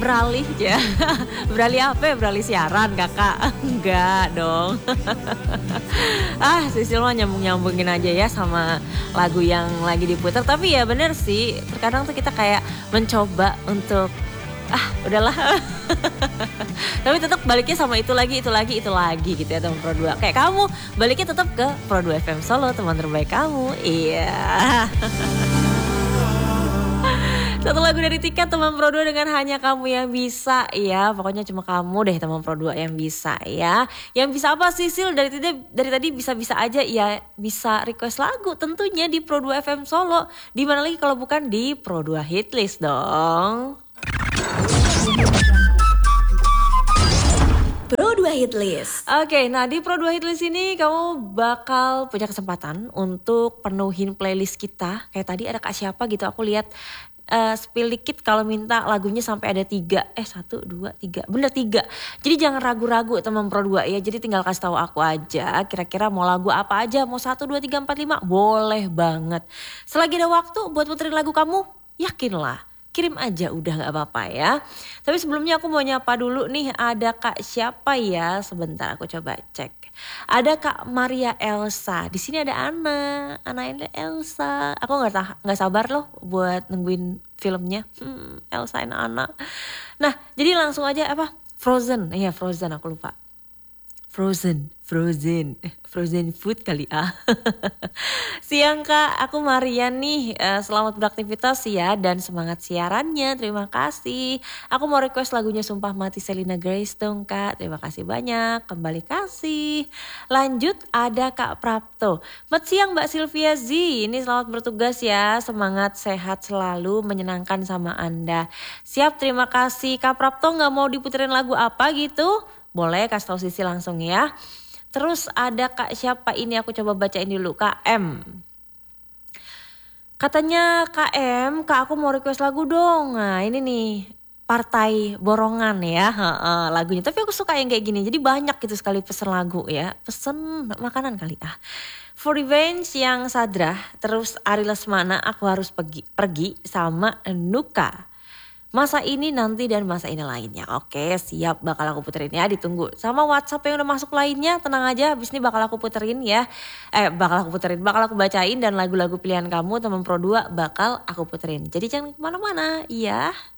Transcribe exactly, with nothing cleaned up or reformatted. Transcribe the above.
beralih ya. Beralih apa ya? Beralih siaran kakak? Enggak dong. Ah Sisil mah nyambung-nyambungin aja ya sama lagu yang lagi diputar. Tapi ya bener sih, terkadang tuh kita kayak mencoba untuk ah udahlah. Tapi tetap baliknya sama itu lagi, itu lagi, itu lagi gitu ya teman Pro dua. Kayak kamu baliknya tetap ke Pro dua F M Solo, teman terbaik kamu. Iya. Satu lagu dari Tiket teman Pro dua dengan Hanya Kamu Yang Bisa ya. Pokoknya cuma kamu deh teman Pro dua yang bisa ya. Yang bisa apa sih Sil? Dari tadi dari tadi bisa-bisa aja ya, bisa request lagu tentunya di Pro dua F M Solo. Di mana lagi kalau bukan di Pro dua Hitlist dong. Pro dua Hitlist. Oke, nah di Pro dua Hitlist ini kamu bakal punya kesempatan untuk penuhin playlist kita. Kayak tadi ada Kak siapa gitu, aku lihat uh, spill dikit kalau minta lagunya sampai ada tiga. Eh satu, dua, tiga, bener tiga. Jadi jangan ragu-ragu teman Pro dua ya. Jadi tinggal kasih tahu aku aja kira-kira mau lagu apa aja. Mau satu, dua, tiga, empat, lima, boleh banget. Selagi ada waktu buat puterin lagu kamu, yakinlah. Kirim aja udah gak apa-apa ya. Tapi sebelumnya aku mau nyapa dulu nih, ada Kak siapa ya? Sebentar aku coba cek. Ada Kak Maria Elsa. Di sini ada Ana, Ana ini Elsa. Aku nggak tah nggak sabar loh buat nungguin filmnya. Hmm, Elsa dan Ana. Nah jadi langsung aja apa? Frozen, iya Frozen aku lupa. Frozen, Frozen, Frozen food kali ah. Siang Kak, aku Marian nih. Uh, selamat beraktivitas ya dan semangat siarannya. Terima kasih. Aku mau request lagunya Sumpah Mati Selena Grace dong Kak. Terima kasih banyak. Kembali kasih. Lanjut ada Kak Prapto. Selamat siang Mbak Sylvia Z. Ini selamat bertugas ya. Semangat sehat selalu, menyenangkan sama Anda. Siap, terima kasih. Kak Prapto nggak mau diputerin lagu apa gitu? Boleh kasih tahu Sisi langsung ya. Terus ada Kak siapa ini, aku coba bacain dulu. Kak M. Katanya Kak M, Kak aku mau request lagu dong. Nah ini nih Partai Borongan ya uh, lagunya. Tapi aku suka yang kayak gini. Jadi banyak gitu sekali pesen lagu ya. Pesen makanan kali ah. For Revenge yang Sadrah. Terus Ari Lesmana aku harus pergi, pergi sama Nuka. Masa ini nanti dan masa ini lainnya. Oke siap, bakal aku puterin ya, ditunggu. Sama WhatsApp yang udah masuk lainnya, tenang aja habis ini bakal aku puterin ya. Eh bakal aku puterin, bakal aku bacain dan lagu-lagu pilihan kamu teman Pro dua bakal aku puterin. Jadi jangan kemana-mana ya.